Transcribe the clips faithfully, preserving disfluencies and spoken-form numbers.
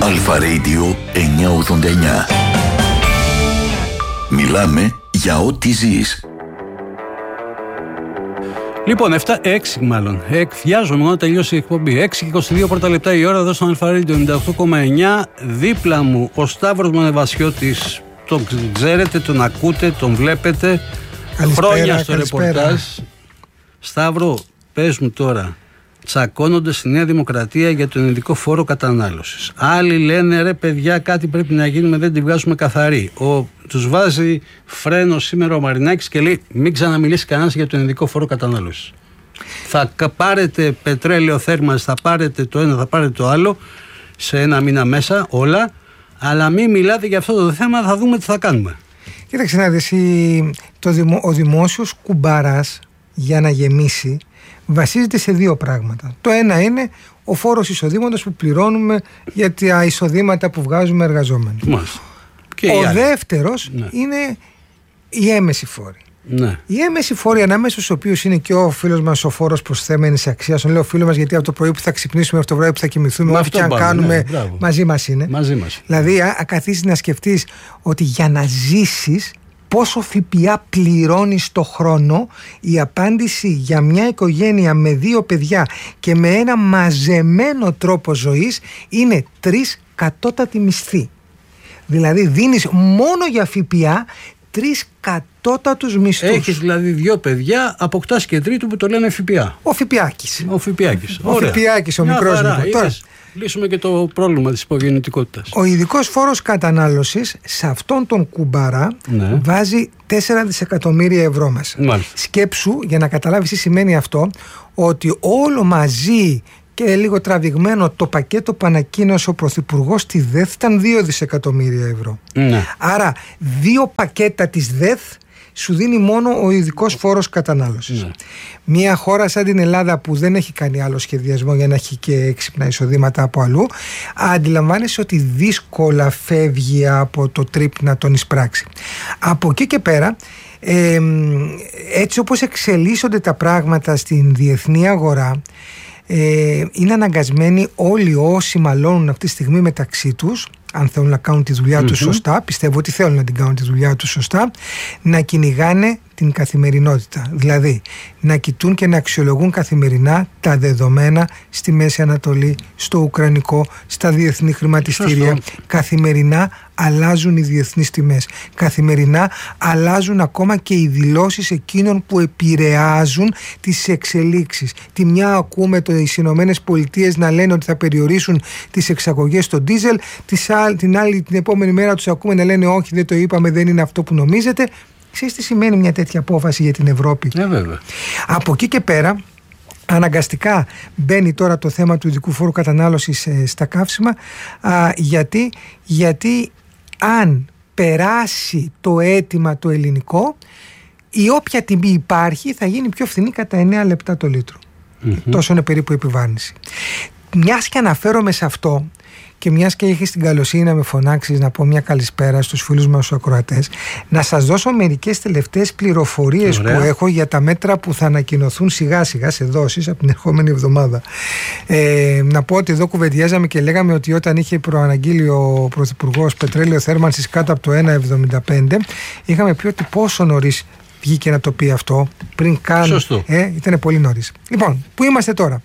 Αλφα Radio εννιακόσια ογδόντα εννιά. Μιλάμε για ό,τι ζεις. Λοιπόν, εφτά, έξι μάλλον. Εκφιάζομαι μόνο να τελειώσει η εκπομπή. έξι και είκοσι δύο πρώτα λεπτά η ώρα εδώ στο Αλφα Radio ενενήντα οκτώ κόμμα εννιά. Δίπλα μου ο Σταύρος Μονεβασιώτης. Τον ξέρετε, τον ακούτε, τον βλέπετε. Καλησπέρα, χρόνια στο καλησπέρα. ρεπορτάζ. Σταύρο, πες μου τώρα. Τσακώνονται στη Νέα Δημοκρατία για τον ειδικό φόρο κατανάλωσης. Άλλοι λένε ρε παιδιά, κάτι πρέπει να γίνουμε, δεν τη βγάζουμε καθαρή. Ο, τους βάζει φρένο σήμερα ο Μαρινάκης και λέει: μην ξαναμιλήσει κανένας για τον ειδικό φόρο κατανάλωσης. Θα πάρετε πετρέλαιο θέρμανσης, θα πάρετε το ένα, θα πάρετε το άλλο, σε ένα μήνα μέσα όλα, αλλά μην μιλάτε για αυτό το θέμα, θα δούμε τι θα κάνουμε. Κοίταξε να δεις, το δημο, ο δημόσιος κουμπάρας για να γεμίσει βασίζεται σε δύο πράγματα. Το ένα είναι ο φόρος εισοδήματος που πληρώνουμε για τα εισοδήματα που βγάζουμε εργαζόμενοι. Μάλιστα. Και ο δεύτερος ναι. είναι οι έμμεσοι φόροι. Ναι. Οι έμμεσοι φόροι, ανάμεσα στους οποίους είναι και ο φίλος μας ο φόρος προσθέμενης αξίας. Τον λέω φίλο μας γιατί από το πρωί που θα ξυπνήσουμε μέχρι το βράδυ που θα κοιμηθούμε, ό,τι και αν πάμε, κάνουμε, ναι, μαζί μας είναι. Μαζί μας. Δηλαδή, αν καθίσεις να σκεφτείς ότι για να ζήσεις, πόσο ΦΠΑ πληρώνεις το χρόνο, η απάντηση για μια οικογένεια με δύο παιδιά και με ένα μαζεμένο τρόπο ζωής είναι τρεις κατώτατοι μισθοί. Δηλαδή δίνεις μόνο για ΦΠΑ τρεις κατώτατους μισθούς. Έχεις δηλαδή δύο παιδιά, αποκτάς και τρίτου που το λένε ΦΠΑ. Ο ΦΠΑκης. Ο ΦΠΑκης. Ο ΦΠΑκης, ο μικρός μου. Τώρα λύσουμε και το πρόβλημα της υπογεννητικότητας. Ο ειδικός φόρος κατανάλωσης σε αυτόν τον κουμπάρα, ναι, βάζει τέσσερα δισεκατομμύρια ευρώ μας. Μάλιστα. Σκέψου, για να καταλάβεις τι σημαίνει αυτό, ότι όλο μαζί και λίγο τραβηγμένο το πακέτο που ανακοίνωσε ο Πρωθυπουργός στη ΔΕΘ ήταν δύο δισεκατομμύρια ευρώ. Ναι. Άρα δύο πακέτα της ΔΕΘ σου δίνει μόνο ο ειδικός φόρος κατανάλωσης. Ναι. Μια χώρα σαν την Ελλάδα που δεν έχει κάνει άλλο σχεδιασμό για να έχει και έξυπνα εισοδήματα από αλλού, αντιλαμβάνεσαι ότι δύσκολα φεύγει από το τρίπ να τον εισπράξει. Από εκεί και πέρα, ε, έτσι όπως εξελίσσονται τα πράγματα στην διεθνή αγορά, ε, είναι αναγκασμένοι όλοι όσοι μαλώνουν αυτή τη στιγμή μεταξύ τους, αν θέλουν να κάνουν τη δουλειά mm-hmm. τους σωστά, πιστεύω ότι θέλουν να την κάνουν τη δουλειά τους σωστά, να κυνηγάνε την καθημερινότητα. Δηλαδή, να κοιτούν και να αξιολογούν καθημερινά τα δεδομένα στη Μέση Ανατολή, στο Ουκρανικό, στα διεθνή χρηματιστήρια. Σωστό. Καθημερινά αλλάζουν οι διεθνείς τιμές. Καθημερινά αλλάζουν ακόμα και οι δηλώσεις εκείνων που επηρεάζουν τις εξελίξεις. Τη μια ακούμε τις Ηνωμένες Πολιτείες να λένε ότι θα περιορίσουν τις εξαγωγές στο ντίζελ, την άλλη την επόμενη μέρα τους ακούμε να λένε όχι, δεν το είπαμε, δεν είναι αυτό που νομίζετε. Ξέρεις τι σημαίνει μια τέτοια απόφαση για την Ευρώπη? Ναι, βέβαια. Από εκεί και πέρα, αναγκαστικά μπαίνει τώρα το θέμα του ειδικού φόρου κατανάλωσης ε, στα καύσιμα. Α, γιατί, γιατί αν περάσει το αίτημα το ελληνικό, η όποια τιμή υπάρχει θα γίνει πιο φθηνή κατά εννέα λεπτά το λίτρο. Mm-hmm. Τόσο είναι περίπου η επιβάρυνση. Μιας και αναφέρομαι σε αυτό, και μιας και έχεις την καλοσύνη να με φωνάξεις να πω μια καλησπέρα στους φίλους μας τους ακροατές, να σας δώσω μερικές τελευταίες πληροφορίες Ωραία. που έχω για τα μέτρα που θα ανακοινωθούν σιγά σιγά σε δόσεις από την ερχόμενη εβδομάδα. Ε, να πω ότι εδώ κουβεντιάζαμε και λέγαμε ότι όταν είχε προαναγγείλει ο Πρωθυπουργός πετρέλαιο θέρμανσης κάτω από το ένα εβδομήντα πέντε, είχαμε πει ότι πόσο νωρίς βγήκε να το πει αυτό, πριν καν. Ε, ήταν πολύ νωρίς. Λοιπόν, πού είμαστε τώρα?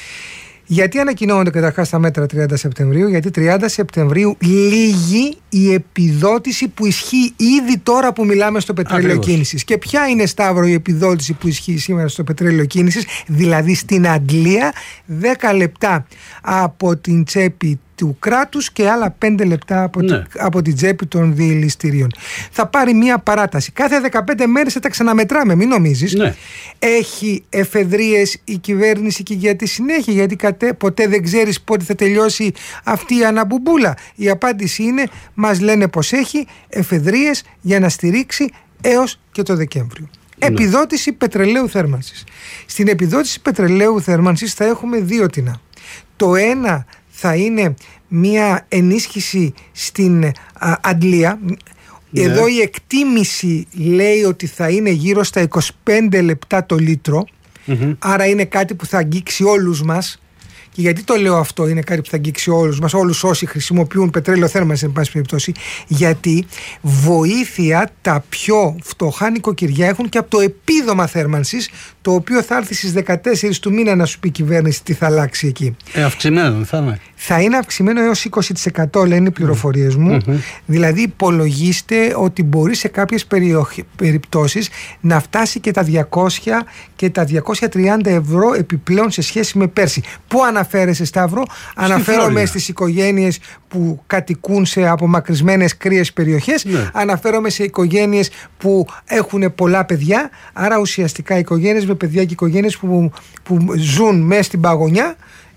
Γιατί ανακοινώνονται καταρχάς τα μέτρα τριάντα Σεπτεμβρίου? Γιατί τριάντα Σεπτεμβρίου λύγει η επιδότηση που ισχύει ήδη τώρα που μιλάμε στο πετρέλαιο κίνησης. Και ποια είναι, Σταύρο, η επιδότηση που ισχύει σήμερα στο πετρέλαιο κίνησης? Δηλαδή στην Αγγλία δέκα λεπτά από την τσέπη του κράτους και άλλα πέντε λεπτά από, ναι. τη, από την τσέπη των διελιστηρίων. Θα πάρει μία παράταση. Κάθε δεκαπέντε μέρες θα τα ξαναμετράμε, μην νομίζεις. Ναι. Έχει εφεδρείες η κυβέρνηση και για τη συνέχεια, γιατί κατέ, ποτέ δεν ξέρεις πότε θα τελειώσει αυτή η αναμπουμπούλα. Η απάντηση είναι, μας λένε πως έχει εφεδρείες για να στηρίξει έως και το Δεκέμβριο. Ναι. Επιδότηση πετρελαίου θέρμανσης. Στην επιδότηση πετρελαίου θέρμανσης θα έχουμε δύο τινά. Το ένα θα είναι μια ενίσχυση στην α, Αγγλία. Ναι. Εδώ η εκτίμηση λέει ότι θα είναι γύρω στα είκοσι πέντε λεπτά το λίτρο. Mm-hmm. Άρα είναι κάτι που θα αγγίξει όλους μας Και γιατί το λέω αυτό, είναι κάτι που θα αγγίξει όλους μας, όλους όσοι χρησιμοποιούν πετρέλαιο θέρμανσης, εν πάση περιπτώσει, γιατί βοήθεια τα πιο φτωχά νοικοκυριά έχουν και από το επίδομα θέρμανσης, το οποίο θα έρθει στις δεκατέσσερις του μήνα να σου πει η κυβέρνηση τι θα αλλάξει εκεί. Ε, αυξημένο θα είναι. Θα είναι αυξημένο έως είκοσι τοις εκατό, λένε οι πληροφορίες μου. Mm-hmm. Δηλαδή υπολογίστε ότι μπορεί σε κάποιες περιοχ... περιπτώσεις να φτάσει και τα διακόσια και τα διακόσια τριάντα ευρώ επιπλέον σε σχέση με πέρσι. Πού αναφέρεσαι, Σταύρο? Αναφέρομαι στις οικογένειες που κατοικούν σε απομακρυσμένες κρύες περιοχές. Ναι. Αναφέρομαι σε οικογένειες που έχουν πολλά παιδιά. Άρα ουσιαστικά οικογένειες με παιδιά και οικογένειες που, που ζουν μέσα στην παγωνιά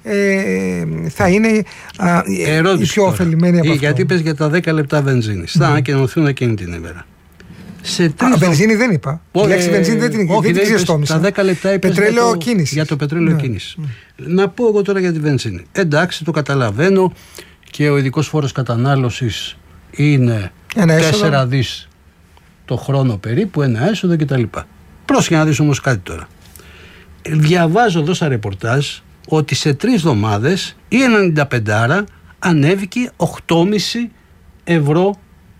Ε, θα είναι α, η πιο ωφελημένη από αυτό. Γιατί πες για τα δέκα λεπτά βενζίνη. Θα ανακοινωθούν εκείνη την ημέρα. Σε τρεις... Α, βενζίνη δεν είπα. Η λέξη βενζίνη δεν την, όχι, δεν την ξεστόμησα. Τα δέκα λεπτά είπες πετρέλαιο για το, κίνησης. Για το πετρέλαιο ναι. κίνησης. Ναι. Να πω εγώ τώρα για τη βενζίνη. Εντάξει, το καταλαβαίνω και ο ειδικός φόρος κατανάλωσης είναι τέσσερα δις το χρόνο περίπου, ένα έσοδο κτλ. Πρόσεχε να δεις όμως κάτι τώρα. Διαβάζω εδώ στα ρεπορτάζ ότι σε τρεις εβδομάδες η ενενήντα πέντε ανέβηκε οκτώ κόμμα πέντε ευρώ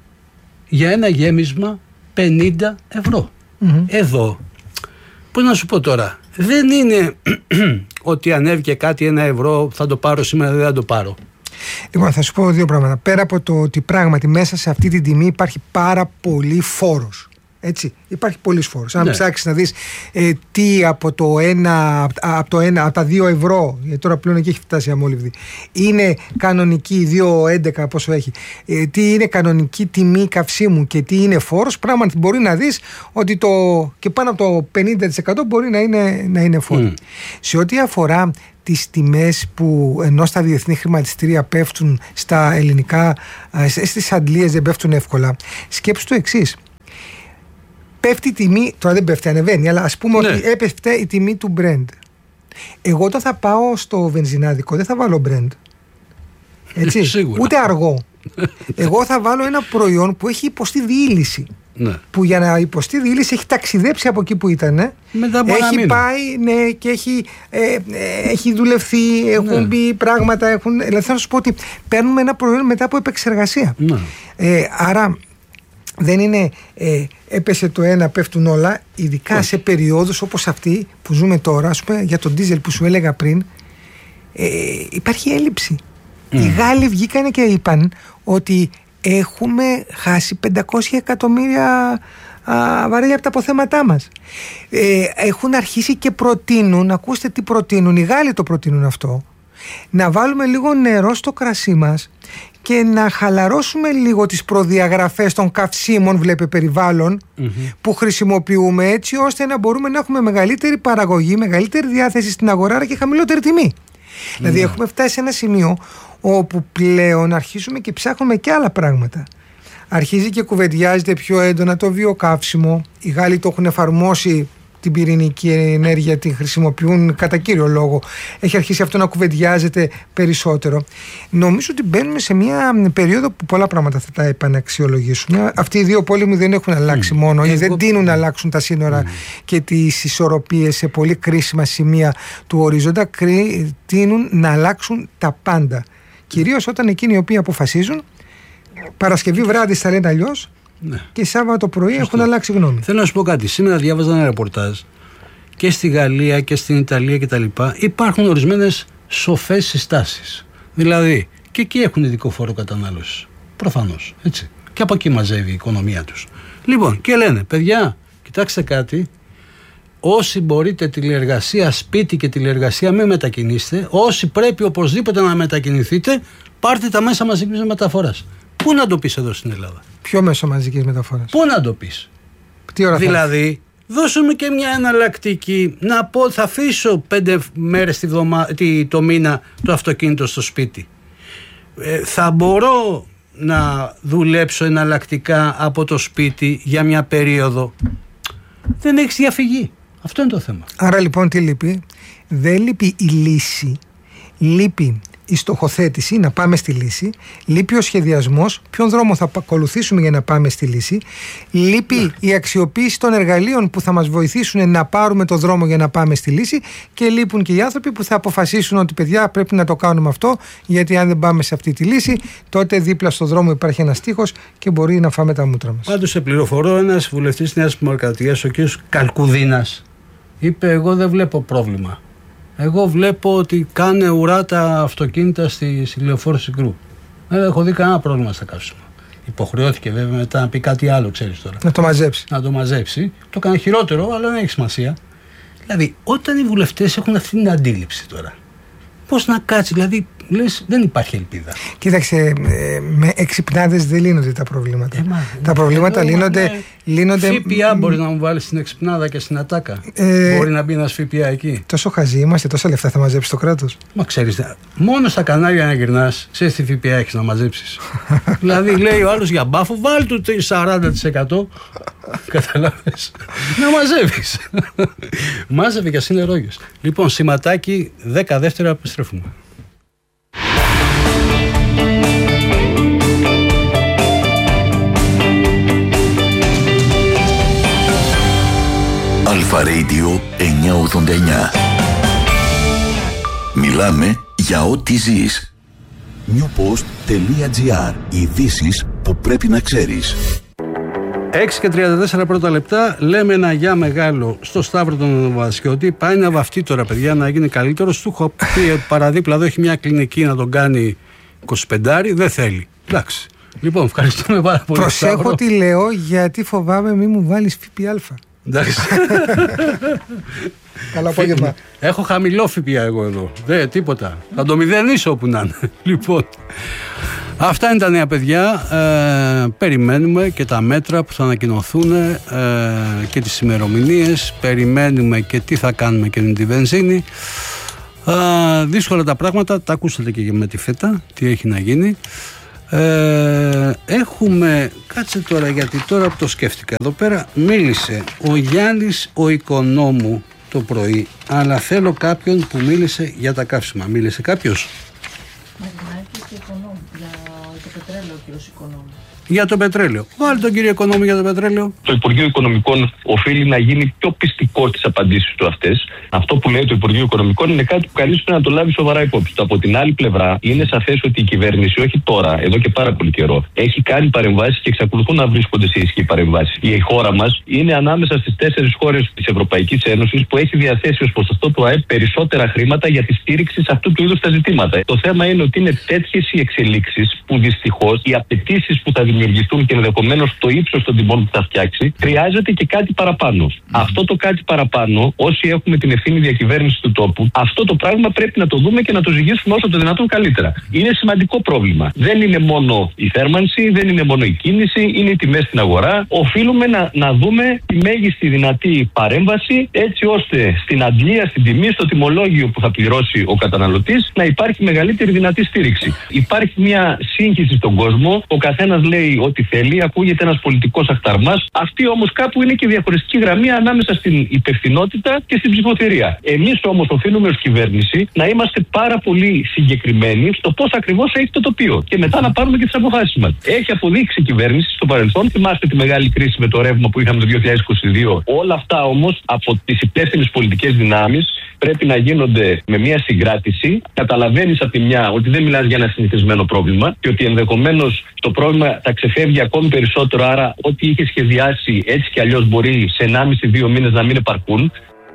για ένα γέμισμα πενήντα ευρώ. Mm-hmm. Εδώ, πώς να σου πω τώρα, δεν είναι ότι ανέβηκε κάτι ένα ευρώ, θα το πάρω σήμερα, δεν θα το πάρω. Λοιπόν, θα σου πω δύο πράγματα. Πέρα από το ότι πράγματι μέσα σε αυτή την τιμή υπάρχει πάρα πολύ φόρος. Έτσι, υπάρχει πολύς φόρος. Αν ναι. ψάξεις να δεις ε, τι από το ένα, από το ένα, από τα δύο ευρώ, γιατί τώρα πλέον εκεί έχει φτάσει η αμόλυβδη, είναι κανονική δύο έντεκα πόσο έχει, ε, τι είναι κανονική τιμή καυσίμου και τι είναι φόρος, πράγματι μπορεί να δεις ότι το, και πάνω από το πενήντα τοις εκατό μπορεί να είναι, να είναι φόρο. Mm. Σε ό,τι αφορά τις τιμές που ενώ στα διεθνή χρηματιστήρια πέφτουν, στα ελληνικά, στις αντλίες δεν πέφτουν εύκολα, σκέψου το εξής. Πέφτει η τιμή, τώρα δεν πέφτει, ανεβαίνει, αλλά ας πούμε ναι. ότι έπεφτε η τιμή του Brent. Εγώ όταν θα πάω στο βενζινάδικο δεν θα βάλω Brent. Έτσι, σίγουρα. Ούτε αργό. Εγώ θα βάλω ένα προϊόν που έχει υποστεί διήλυση. Ναι. Που για να υποστεί διήλυση έχει ταξιδέψει από εκεί που ήταν. Ε. Έχει πάει ναι, και έχει, ε, ε, έχει δουλευθεί, έχουν ναι. μπει πράγματα. Έχουν, δηλαδή θα σου πω ότι παίρνουμε ένα προϊόν μετά από επεξεργασία. Ναι. Ε, άρα δεν είναι ε, έπεσε το ένα, πέφτουν όλα, ειδικά Όχι. σε περιόδους όπως αυτή που ζούμε τώρα, ας πούμε, για τον ντίζελ που σου έλεγα πριν, ε, υπάρχει έλλειψη. Mm. Οι Γάλλοι βγήκανε και είπαν ότι έχουμε χάσει πεντακόσια εκατομμύρια α, βαρέλια από τα αποθέματά μας. Ε, έχουν αρχίσει και προτείνουν, ακούστε τι προτείνουν, οι Γάλλοι το προτείνουν αυτό, να βάλουμε λίγο νερό στο κρασί μας και να χαλαρώσουμε λίγο τις προδιαγραφές των καυσίμων, βλέπε περιβάλλον, mm-hmm. που χρησιμοποιούμε, έτσι ώστε να μπορούμε να έχουμε μεγαλύτερη παραγωγή, μεγαλύτερη διάθεση στην αγορά και χαμηλότερη τιμή. Mm-hmm. Δηλαδή έχουμε φτάσει σε ένα σημείο όπου πλέον αρχίζουμε και ψάχνουμε και άλλα πράγματα. Αρχίζει και κουβεντιάζεται πιο έντονα το βιοκαύσιμο. Οι Γάλλοι το έχουν εφαρμόσει, την πυρηνική ενέργεια την χρησιμοποιούν κατά κύριο λόγο. Έχει αρχίσει αυτό να κουβεντιάζεται περισσότερο. Νομίζω ότι μπαίνουμε σε μια περίοδο που πολλά πράγματα θα τα επαναξιολογήσουμε. Αυτοί οι δύο πόλεμοι δεν έχουν αλλάξει mm. μόνο, ή δεν τείνουν να αλλάξουν τα σύνορα mm. και τις ισορροπίες σε πολύ κρίσιμα σημεία του οριζόντα. Τείνουν να αλλάξουν τα πάντα. Κυρίως όταν εκείνοι οι οποίοι αποφασίζουν, Παρασκευή βράδυ θα λένε αλλιώς. Ναι. Και Σάββατο πρωί Σωστό. Έχουν αλλάξει γνώμη. Θέλω να σου πω κάτι. Σήμερα διάβαζα ένα ρεπορτάζ και στη Γαλλία και στην Ιταλία κτλ. Υπάρχουν ορισμένες σοφές συστάσεις. Δηλαδή, και εκεί έχουν ειδικό φόρο κατανάλωσης. Προφανώς. Έτσι. Και από εκεί μαζεύει η οικονομία τους. Λοιπόν, και λένε, παιδιά, κοιτάξτε κάτι. Όσοι μπορείτε τηλεεργασία σπίτι και τηλεεργασία, μην μετακινήσετε. Όσοι πρέπει οπωσδήποτε να μετακινηθείτε, πάρτε τα μέσα μαζικής μεταφοράς. Πού να το πεις εδώ στην Ελλάδα? Ποιο μέσο μαζικής μεταφοράς? Πού να το πεις? Τι ώρα δηλαδή, δώσουμε και μια εναλλακτική. Να πω, θα αφήσω πέντε μέρες τη βδομα... το μήνα το αυτοκίνητο στο σπίτι. Ε, θα μπορώ να δουλέψω εναλλακτικά από το σπίτι για μια περίοδο. Δεν έχεις διαφυγή. Αυτό είναι το θέμα. Άρα λοιπόν τι λείπει? Δεν λείπει η λύση. Λείπει η στοχοθέτηση, να πάμε στη λύση, λείπει ο σχεδιασμός, ποιον δρόμο θα ακολουθήσουμε για να πάμε στη λύση, λείπει ναι. η αξιοποίηση των εργαλείων που θα μας βοηθήσουν να πάρουμε το δρόμο για να πάμε στη λύση, και λείπουν και οι άνθρωποι που θα αποφασίσουν ότι παιδιά πρέπει να το κάνουμε αυτό, γιατί αν δεν πάμε σε αυτή τη λύση, τότε δίπλα στο δρόμο υπάρχει ένας τείχος και μπορεί να φάμε τα μούτρα μας. Πάντως σε πληροφορώ, ένας βουλευτής της Νέας Δημοκρατίας, ο κ. Καλκουδίνας, είπε: εγώ δεν βλέπω πρόβλημα. Εγώ βλέπω ότι κάνε ουρά τα αυτοκίνητα στη, στη λεωφόρο Συγκρού. Δεν έχω δει κανένα πρόβλημα στα καύσιμα. Υποχρεώθηκε βέβαια μετά να πει κάτι άλλο, ξέρεις τώρα. Να το μαζέψει. Να το μαζέψει. Το έκανε χειρότερο, αλλά δεν έχει σημασία. Δηλαδή, όταν οι βουλευτές έχουν αυτή την αντίληψη τώρα, πώς να κάτσει, δηλαδή, λες, δεν υπάρχει ελπίδα. Κοίταξε, ε, με εξυπνάδες δεν λύνονται τα προβλήματα. Ε, μα, τα προβλήματα εδώ, λύνονται. Ναι. λύνονται... ΦΠΑ μπορεί να μου βάλει στην εξυπνάδα και στην ατάκα. Ε, μπορεί να μπει ένας ΦΠΑ εκεί. Τόσο χαζοί είμαστε, τόσα λεφτά θα μαζέψει το κράτος. Μα ξέρεις, μόνο στα κανάλια να γυρνάς, ξέρεις τι ΦΠΑ έχεις να μαζέψεις. Δηλαδή, λέει ο άλλος για μπάφο, βάλει του σαράντα τοις εκατό. Καταλάβες. Να μαζεύεις. Μάζευε και ας είναι ρόγιος. Λοιπόν, σηματάκι, δέκα δεύτερα, επιστρέφουμε. Αλφα Radio εννιακόσια ογδόντα εννιά. Μιλάμε για ό,τι ζεις. newpost.gr. Ειδήσεις που πρέπει να ξέρεις. έξι και τριάντα τέσσερα πρώτα λεπτά. Λέμε ένα γεια μεγάλο στο Σταύρο τον Βασιώτη. Πάει να βαφτεί τώρα, παιδιά, να γίνει καλύτερος. Του έχω πει παραδίπλα εδώ έχει μια κλινική να τον κάνει είκοσι πέντε. Δεν θέλει. Εντάξει. Λοιπόν, ευχαριστούμε πάρα πολύ. Προσέχω Σταύρο. Τι λέω, γιατί φοβάμαι μη μου βάλεις ΦΠΑ. Εντάξει. Καλό απόγευμα. Έχω χαμηλό ΦΠΑ εγώ εδώ. Δεν, τίποτα. Θα το μηδενίσω όπου να είναι. Λοιπόν, αυτά είναι τα νέα, παιδιά. Ε, περιμένουμε και τα μέτρα που θα ανακοινωθούν ε, και τις ημερομηνίες. Περιμένουμε και τι θα κάνουμε και με τη βενζίνη. Ε, δύσκολα τα πράγματα. Τα ακούσατε και με τη ΦΕΤΑ. Τι έχει να γίνει. Ε, έχουμε, κάτσε τώρα, γιατί τώρα που το σκέφτηκα εδώ πέρα, μίλησε ο Γιάννης ο Οικονόμου το πρωί, αλλά θέλω κάποιον που μίλησε για τα καύσιμα. Μίλησε κάποιος? Μαρινάκης και Οικονόμου, για το πετρέλαιο, ο κύριος Οικονόμου. Για το πετρέλαιο. Βάλει τον κύριο Οικονόμου για το πετρέλαιο. Το Υπουργείο Οικονομικών οφείλει να γίνει πιο πιστικό στις απαντήσεις του αυτές. Αυτό που λέει το Υπουργείο Οικονομικών είναι κάτι που κανείς πρέπει να το λάβει σοβαρά υπόψη του. Από την άλλη πλευρά, είναι σαφές ότι η κυβέρνηση, όχι τώρα, εδώ και πάρα πολύ καιρό, έχει κάνει παρεμβάσεις και εξακολουθούν να βρίσκονται σε ισχύ παρεμβάσεις. Η χώρα μας είναι ανάμεσα στις τέσσερις χώρες της Ευρωπαϊκής Ένωσης που έχει διαθέσει ως ποσοστό του ΑΕΠ περισσότερα χρήματα για τη στήριξη σε αυτού του είδους τα ζητήματα. Το θέμα είναι ότι είναι τέτοιες οι εξελίξεις που δυστυχώς οι απαιτήσεις που θα δημιουργηθούν και ενδεχομένως το ύψος των τιμών που θα φτιάξει, χρειάζεται και κάτι παραπάνω. Mm. Αυτό το κάτι παραπάνω, όσοι έχουμε την ευθύνη διακυβέρνηση του τόπου, αυτό το πράγμα πρέπει να το δούμε και να το ζυγίσουμε όσο το δυνατόν καλύτερα. Είναι σημαντικό πρόβλημα. Δεν είναι μόνο η θέρμανση, δεν είναι μόνο η κίνηση, είναι οι τιμές στην αγορά. Οφείλουμε να, να δούμε τη μέγιστη δυνατή παρέμβαση, έτσι ώστε στην αντλία, στην τιμή, στο τιμολόγιο που θα πληρώσει ο καταναλωτής, να υπάρχει μεγαλύτερη δυνατή στήριξη. Υπάρχει μια σύγχυση στον κόσμο, ο καθένας λέει ό,τι θέλει, ακούγεται ένας πολιτικός αχταρμάς. Αυτή όμως κάπου είναι και διαχωριστική γραμμή ανάμεσα στην υπευθυνότητα και στην ψηφοθερία. Εμείς όμως οφείλουμε ως κυβέρνηση να είμαστε πάρα πολύ συγκεκριμένοι στο πώς ακριβώς έχει το τοπίο και μετά να πάρουμε και τις αποφάσεις μας. Έχει αποδείξει η κυβέρνηση στο παρελθόν, θυμάστε τη μεγάλη κρίση με το ρεύμα που είχαμε το δύο χιλιάδες είκοσι δύο. Όλα αυτά όμως από τις υπεύθυνες πολιτικές δυνάμεις πρέπει να γίνονται με μια συγκράτηση. Καταλαβαίνεις από τη μια ότι δεν μιλάς για ένα συνηθισμένο πρόβλημα και ότι ενδεχομένως το πρόβλημα θα ξεφεύγει ακόμη περισσότερο. Άρα, ό,τι είχε σχεδιάσει έτσι κι αλλιώς μπορεί σε ενάμιση με δύο μήνες να μην επαρκούν.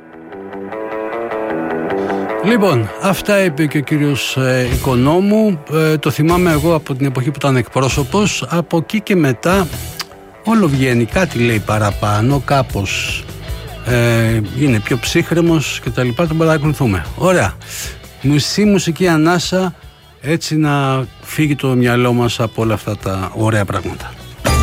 Λοιπόν, αυτά είπε και ο κύριος ε, Οικονόμου. Ε, το θυμάμαι εγώ από την εποχή που ήταν εκπρόσωπος. Από εκεί και μετά όλο βγαίνει, κάτι λέει παραπάνω, κάπως ε, είναι πιο ψύχρεμος και τα λοιπά, τον παρακολουθούμε. Ωραία. Μουσική, μουσική ανάσα, έτσι να φύγει το μυαλό μας από όλα αυτά τα ωραία πράγματα.